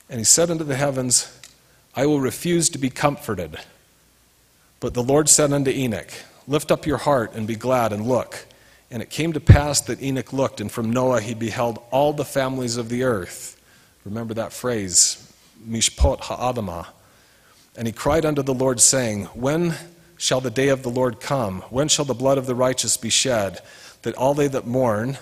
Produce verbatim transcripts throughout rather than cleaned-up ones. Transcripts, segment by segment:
And he said unto the heavens, I will refuse to be comforted. But the Lord said unto Enoch, Lift up your heart and be glad and look. And it came to pass that Enoch looked, and from Noah he beheld all the families of the earth. Remember that phrase, Mishpot ha'adamah. And he cried unto the Lord, saying, When shall the day of the Lord come? When shall the blood of the righteous be shed, that all they that mourn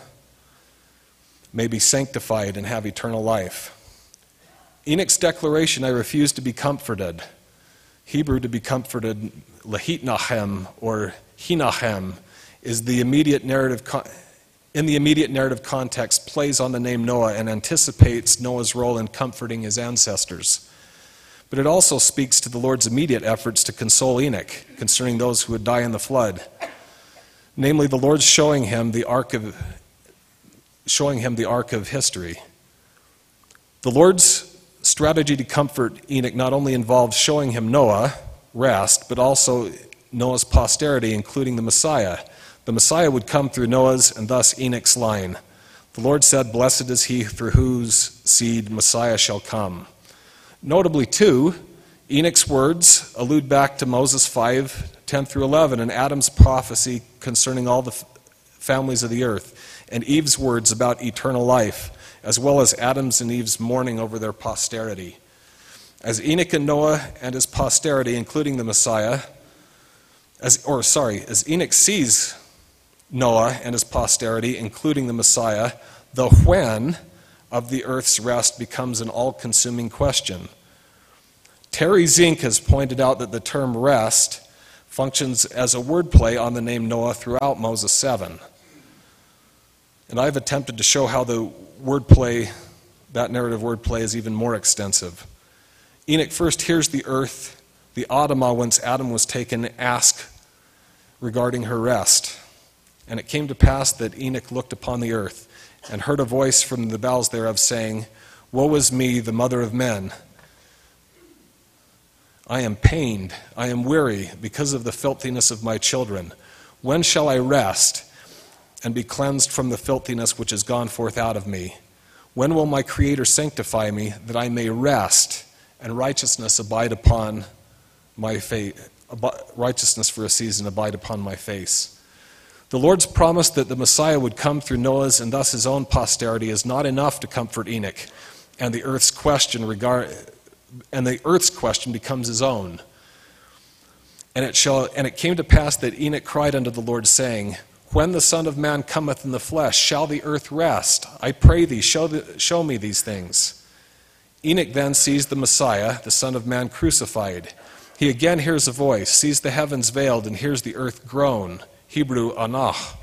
may be sanctified and have eternal life? Enoch's declaration, I refuse to be comforted, Hebrew to be comforted, lahitnachem or hinachem, is the immediate narrative, in the immediate narrative context, plays on the name Noah and anticipates Noah's role in comforting his ancestors. But it also speaks to the Lord's immediate efforts to console Enoch concerning those who would die in the flood. Namely, the Lord showing him the arc of showing him the arc of history. The Lord's strategy to comfort Enoch not only involved showing him Noah, rest, but also Noah's posterity, including the Messiah. The Messiah would come through Noah's and thus Enoch's line. The Lord said, Blessed is he through whose seed Messiah shall come. Notably, too, Enoch's words allude back to Moses five, ten through eleven, and Adam's prophecy concerning all the f- families of the earth, and Eve's words about eternal life, as well as Adam's and Eve's mourning over their posterity. As Enoch and Noah and his posterity, including the Messiah, as or sorry, as Enoch sees Noah and his posterity, including the Messiah, the when of the earth's rest becomes an all-consuming question. Terry Zink has pointed out that the term rest functions as a wordplay on the name Noah throughout Moses seven. And I've attempted to show how the wordplay, that narrative wordplay, is even more extensive. Enoch first hears the earth, the Adamah, whence Adam was taken, ask regarding her rest. And it came to pass that Enoch looked upon the earth and heard a voice from the bowels thereof saying, Woe is me, the mother of men! I am pained, I am weary, because of the filthiness of my children. When shall I rest and be cleansed from the filthiness which is gone forth out of me? When will my Creator sanctify me, that I may rest and righteousness abide upon my face, righteousness for a season abide upon my face? The Lord's promise that the Messiah would come through Noah's and thus his own posterity is not enough to comfort Enoch, and the earth's question regard and the earth's question becomes his own. And it shall and it came to pass that Enoch cried unto the Lord, saying, When the Son of Man cometh in the flesh, shall the earth rest? I pray thee, show the, show me these things. Enoch then sees the Messiah, the Son of Man, crucified. He again hears a voice, sees the heavens veiled, and hears the earth groan. Hebrew, anach.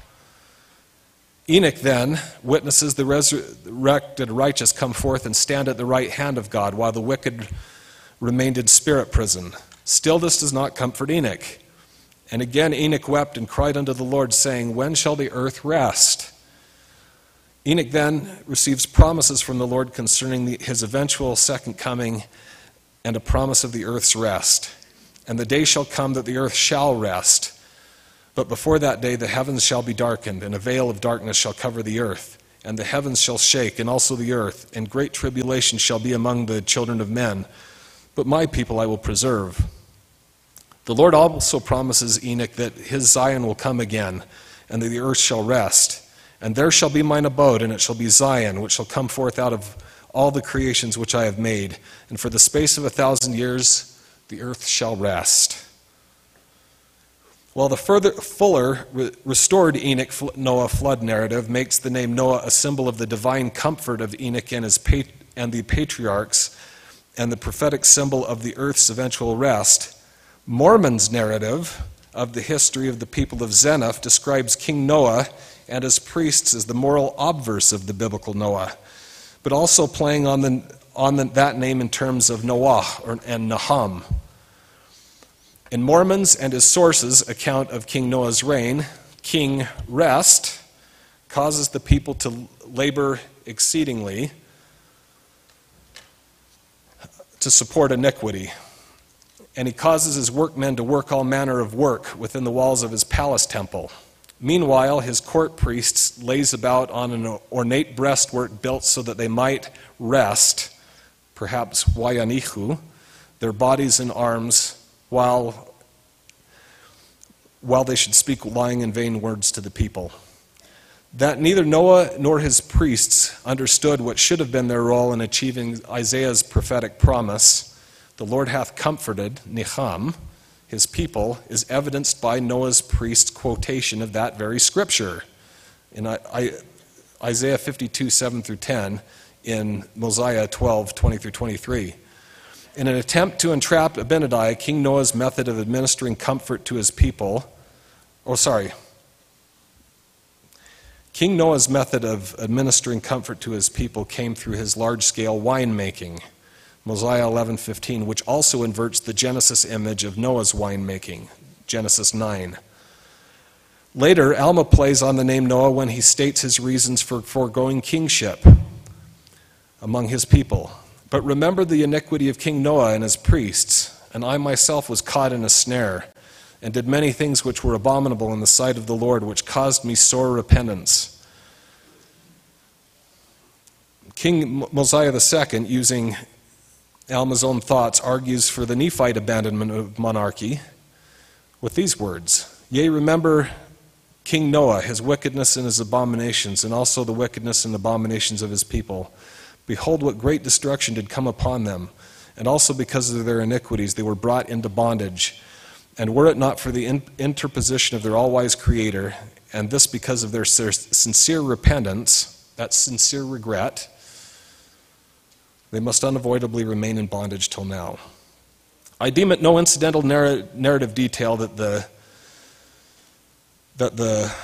Enoch then witnesses the resurrected righteous come forth and stand at the right hand of God, while the wicked remained in spirit prison. Still this does not comfort Enoch. And again Enoch wept and cried unto the Lord, saying, When shall the earth rest? Enoch then receives promises from the Lord concerning the, his eventual second coming and a promise of the earth's rest. And the day shall come that the earth shall rest. But before that day the heavens shall be darkened, and a veil of darkness shall cover the earth, and the heavens shall shake, and also the earth, and great tribulation shall be among the children of men. But my people I will preserve. The Lord also promises Enoch that his Zion will come again, and that the earth shall rest. And there shall be mine abode, and it shall be Zion, which shall come forth out of all the creations which I have made. And for the space of a thousand years the earth shall rest. While the further, fuller, re- restored Enoch-Noah flood narrative makes the name Noah a symbol of the divine comfort of Enoch and, his pat- and the patriarchs, and the prophetic symbol of the earth's eventual rest, Mormon's narrative of the history of the people of Zeniff describes King Noah and his priests as the moral obverse of the biblical Noah, but also playing on, the, on the, that name in terms of Noah or, and Nahum. In Mormon's and his sources' account of King Noah's reign, King Rest causes the people to labor exceedingly to support iniquity. And he causes his workmen to work all manner of work within the walls of his palace temple. Meanwhile, his court priests lays about on an ornate breastwork built so that they might rest perhaps wayanichu, their bodies and arms, while, while they should speak lying and vain words to the people. That neither Noah nor his priests understood what should have been their role in achieving Isaiah's prophetic promise, the Lord hath comforted, Necham, his people, is evidenced by Noah's priest's quotation of that very scripture in Isaiah fifty-two, seven through ten, in Mosiah twelve, twenty through twenty-three. In an attempt to entrap Abinadi, King Noah's method of administering comfort to his people, oh sorry, King Noah's method of administering comfort to his people came through his large-scale winemaking, Mosiah eleven fifteen, which also inverts the Genesis image of Noah's winemaking, Genesis nine. Later, Alma plays on the name Noah when he states his reasons for foregoing kingship among his people. But remember the iniquity of King Noah and his priests, and I myself was caught in a snare, and did many things which were abominable in the sight of the Lord, which caused me sore repentance. King Mosiah the Second, using Alma's own thoughts, argues for the Nephite abandonment of monarchy with these words: Yea, remember King Noah, his wickedness and his abominations, and also the wickedness and abominations of his people. Behold, what great destruction did come upon them, and also because of their iniquities they were brought into bondage. And were it not for the interposition of their all-wise Creator, and this because of their sincere repentance, that sincere regret, they must unavoidably remain in bondage till now. I deem it no incidental narr- narrative detail that the that the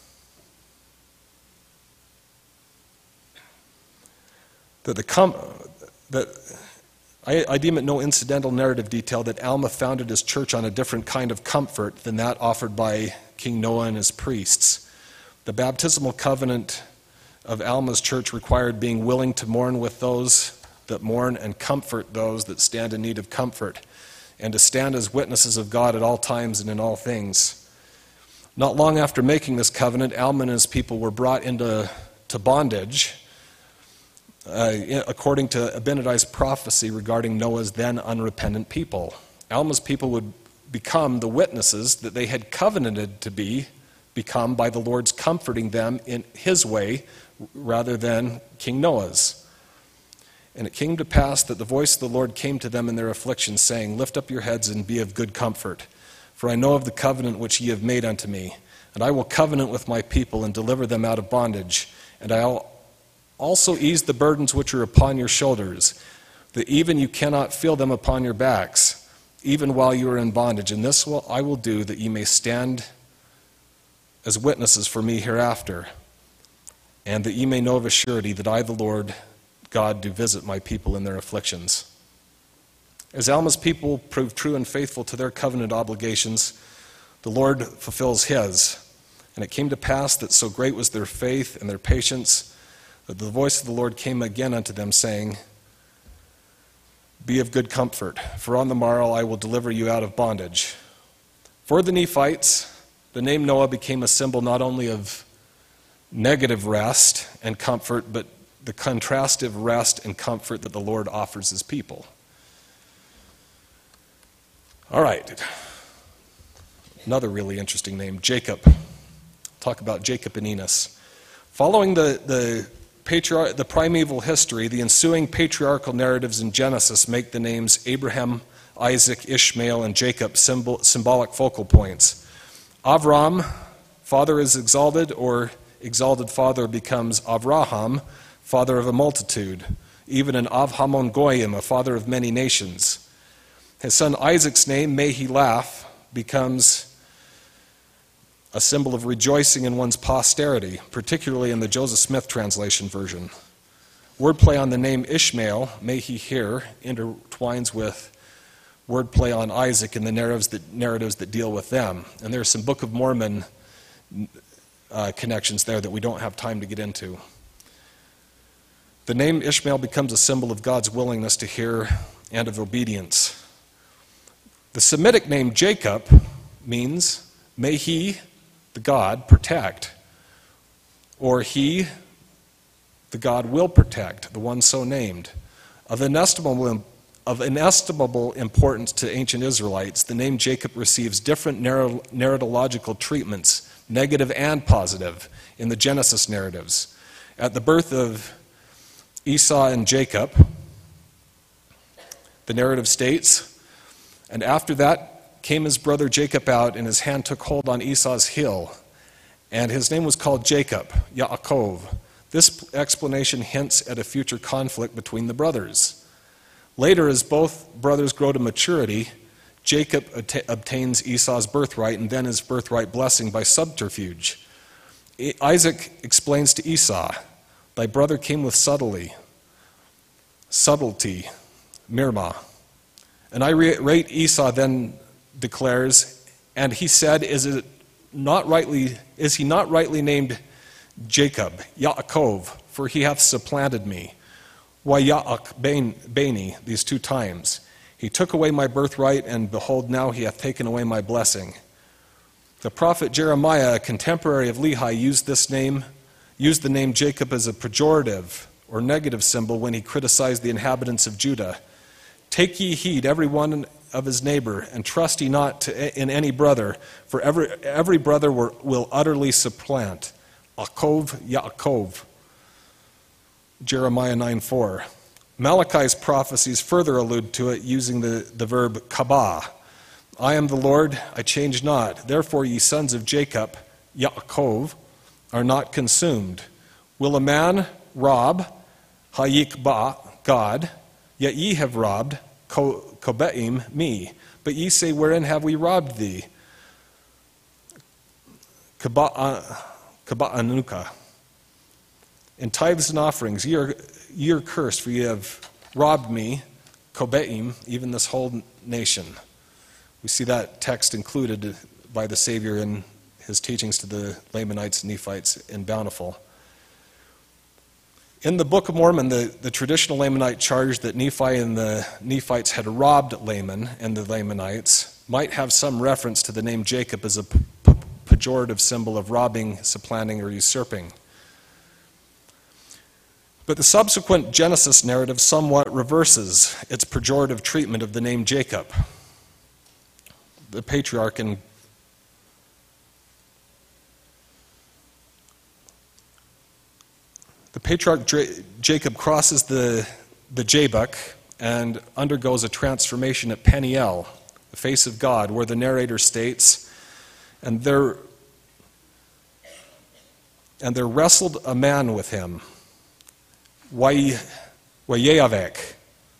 that the com- that I, I deem it no incidental narrative detail that Alma founded his church on a different kind of comfort than that offered by King Noah and his priests. The baptismal covenant of Alma's church required being willing to mourn with those that mourn and comfort those that stand in need of comfort, and to stand as witnesses of God at all times and in all things. Not long after making this covenant, Alma and his people were brought into to bondage, Uh, according to Abinadi's prophecy regarding Noah's then unrepentant people. Alma's people would become the witnesses that they had covenanted to be, become by the Lord's comforting them in his way rather than King Noah's. And it came to pass that the voice of the Lord came to them in their affliction, saying, Lift up your heads and be of good comfort, for I know of the covenant which ye have made unto me, and I will covenant with my people and deliver them out of bondage, and I'll also ease the burdens which are upon your shoulders, that even you cannot feel them upon your backs, even while you are in bondage. And this will I will do, that ye may stand as witnesses for me hereafter, and that ye may know of a surety that I, the Lord God, do visit my people in their afflictions. As Alma's people prove true and faithful to their covenant obligations, the Lord fulfills his. And it came to pass that so great was their faith and their patience, that the voice of the Lord came again unto them, saying, Be of good comfort, for on the morrow I will deliver you out of bondage. For the Nephites, the name Noah became a symbol not only of negative rest and comfort, but the contrastive rest and comfort that the Lord offers his people. All right. Another really interesting name, Jacob. Talk about Jacob and Enos. Following the, the Patriarch, the primeval history, the ensuing patriarchal narratives in Genesis make the names Abraham, Isaac, Ishmael, and Jacob symbol, symbolic focal points. Avram, father is exalted, or exalted father becomes Avraham, father of a multitude. Even an Avhamon Goyim, a father of many nations. His son Isaac's name, May he laugh, becomes a symbol of rejoicing in one's posterity, particularly in the Joseph Smith translation version. Wordplay on the name Ishmael, may he hear, intertwines with wordplay on Isaac and the narratives that, narratives that deal with them. And there's some Book of Mormon uh, connections there that we don't have time to get into. The name Ishmael becomes a symbol of God's willingness to hear and of obedience. The Semitic name Jacob means, may he, the God, protect, or he, the God, will protect, the one so named. Of inestimable, of inestimable importance to ancient Israelites, the name Jacob receives different narr- narratological treatments, negative and positive, in the Genesis narratives. At the birth of Esau and Jacob, the narrative states, "And after that came his brother Jacob out, and his hand took hold on Esau's heel, and his name was called Jacob, Yaakov." This explanation hints at a future conflict between the brothers. Later, as both brothers grow to maturity, Jacob at- obtains Esau's birthright and then his birthright blessing by subterfuge. Isaac explains to Esau, "Thy brother came with subtlety, subtlety, Mirma." And I rate Esau then declares, "And he said, is it not rightly, is he not rightly named Jacob, Yaakov, for he hath supplanted me. Why Yaak Bani, these two times. He took away my birthright, and behold, now he hath taken away my blessing." The prophet Jeremiah, a contemporary of Lehi, used this name, used the name Jacob as a pejorative or negative symbol when he criticized the inhabitants of Judah. "Take ye heed, every one of his neighbor, and trust ye not to, in any brother, for every, every brother will, will utterly supplant. Akov, Yaakov." Jeremiah nine four. Malachi's prophecies further allude to it using the, the verb kabah. "I am the Lord, I change not. Therefore ye sons of Jacob, Yaakov, are not consumed. Will a man rob, Hayikba, God? Yet ye have robbed, Kobeim, me. But ye say, wherein have we robbed thee? Kaba'anuka. In tithes and offerings, ye are, ye are cursed, for ye have robbed me, Kobeim, even this whole nation." We see that text included by the Savior in his teachings to the Lamanites and Nephites in Bountiful. In the Book of Mormon, the, the traditional Lamanite charge that Nephi and the Nephites had robbed Laman and the Lamanites might have some reference to the name Jacob as a p- p- pejorative symbol of robbing, supplanting, or usurping. But the subsequent Genesis narrative somewhat reverses its pejorative treatment of the name Jacob. The patriarch in the patriarch Jacob crosses the, the Jabbok and undergoes a transformation at Peniel, the face of God, where the narrator states, and there and there wrestled a man with him, Wayavek.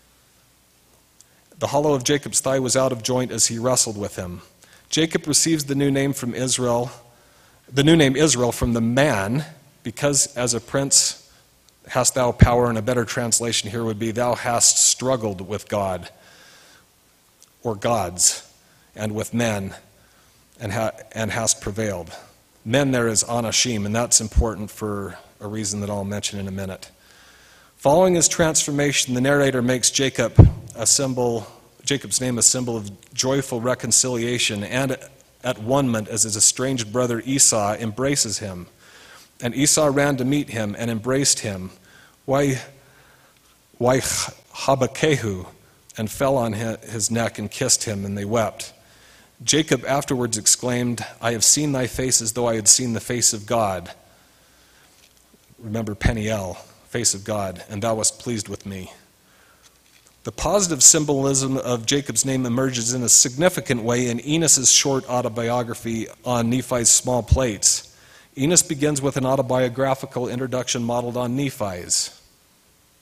The hollow of Jacob's thigh was out of joint as he wrestled with him. Jacob receives the new name from Israel, the new name Israel from the man, because as a prince hast thou power, and a better translation here would be, thou hast struggled with God, or gods, and with men, and, ha- and hast prevailed. Men there is Anashim, and that's important for a reason that I'll mention in a minute. Following his transformation, the narrator makes Jacob a symbol, Jacob's name a symbol of joyful reconciliation and at one-ment as his estranged brother Esau embraces him. And Esau ran to meet him and embraced him, why, why Habakehu, and fell on his neck and kissed him, and they wept. Jacob afterwards exclaimed, "I have seen thy face as though I had seen the face of God." Remember Peniel, face of God, "and thou wast pleased with me." The positive symbolism of Jacob's name emerges in a significant way in Enos's short autobiography on Nephi's small plates. Enos begins with an autobiographical introduction modeled on Nephi's.